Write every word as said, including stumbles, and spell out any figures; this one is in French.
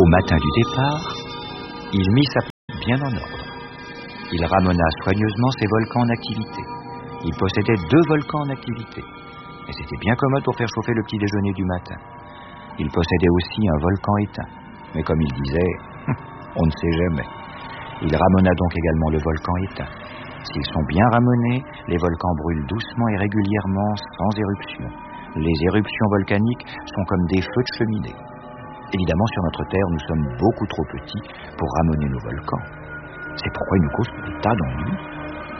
matin du départ, il mit sa planète bien en ordre. Il ramena soigneusement ses volcans en activité. Il possédait deux volcans en activité. Et c'était bien commode pour faire chauffer le petit déjeuner du matin. Il possédait aussi un volcan éteint. Mais comme il disait, on ne sait jamais. Il ramena donc également le volcan éteint. S'ils sont bien ramenés, les volcans brûlent doucement et régulièrement, sans éruption. Les éruptions volcaniques sont comme des feux de cheminée. Évidemment, sur notre Terre, nous sommes beaucoup trop petits pour ramener nos volcans. C'est pourquoi ils nous causent des tas d'ennuis.